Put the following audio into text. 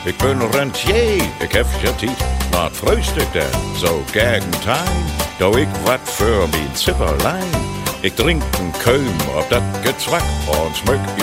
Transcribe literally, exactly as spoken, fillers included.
Ik ben rentier, ik heb je tijd. Wat vreust ik dan zo gegen time? Doe ik wat voor mijn zipperlijn? Ik drink een keum op dat gezwak en smuk